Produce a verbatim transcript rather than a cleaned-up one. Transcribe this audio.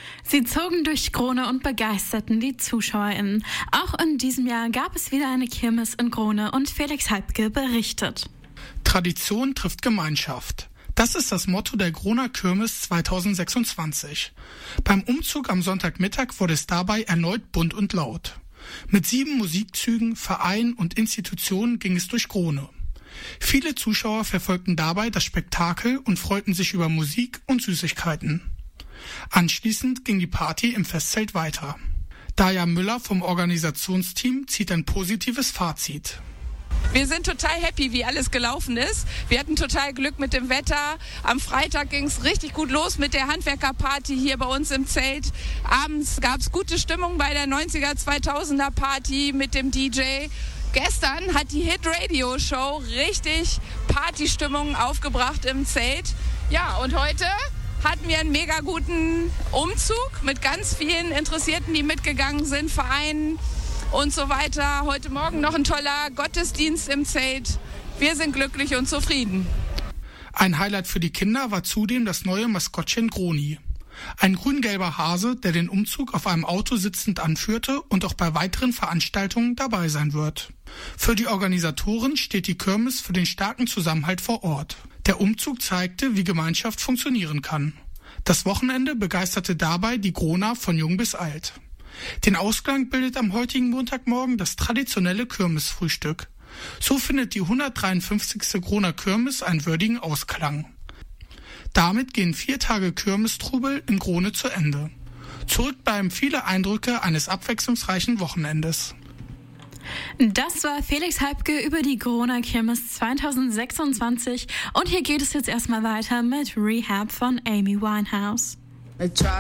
Sie zogen durch Grone und begeisterten die ZuschauerInnen. Auch in diesem Jahr gab es wieder eine Kirmes in Grone und Felix Heibke berichtet. Tradition trifft Gemeinschaft. Das ist das Motto der Groner Kirmes zweitausendsechsundzwanzig. Beim Umzug am Sonntagmittag wurde es dabei erneut bunt und laut. Mit sieben Musikzügen, Vereinen und Institutionen ging es durch Grone. Viele Zuschauer verfolgten dabei das Spektakel und freuten sich über Musik und Süßigkeiten. Anschließend ging die Party im Festzelt weiter. Daja Müller vom Organisationsteam zieht ein positives Fazit. Wir sind total happy, wie alles gelaufen ist. Wir hatten total Glück mit dem Wetter. Am Freitag ging es richtig gut los mit der Handwerkerparty hier bei uns im Zelt. Abends gab es gute Stimmung bei der neunziger zweitausender Party mit dem D J. Gestern hat die Hit Radio Show richtig Partystimmung aufgebracht im Zelt. Ja, und heute hatten wir einen mega guten Umzug mit ganz vielen Interessierten, die mitgegangen sind, Vereinen und so weiter. Heute Morgen noch ein toller Gottesdienst im Zelt. Wir sind glücklich und zufrieden. Ein Highlight für die Kinder war zudem das neue Maskottchen Groni. Ein grün-gelber Hase, der den Umzug auf einem Auto sitzend anführte und auch bei weiteren Veranstaltungen dabei sein wird. Für die Organisatoren steht die Kirmes für den starken Zusammenhalt vor Ort. Der Umzug zeigte, wie Gemeinschaft funktionieren kann. Das Wochenende begeisterte dabei die Groner von jung bis alt. Den Ausklang bildet am heutigen Montagmorgen das traditionelle Kirmesfrühstück. So findet die hundertdreiundfünfzigste Groner Kirmes einen würdigen Ausklang. Damit gehen vier Tage Kirmestrubel in Grone zu Ende. Zurück bleiben viele Eindrücke eines abwechslungsreichen Wochenendes. Das war Felix Heibke über die Groner Kirmes zweitausendsechsundzwanzig und hier geht es jetzt erstmal weiter mit Rehab von Amy Winehouse.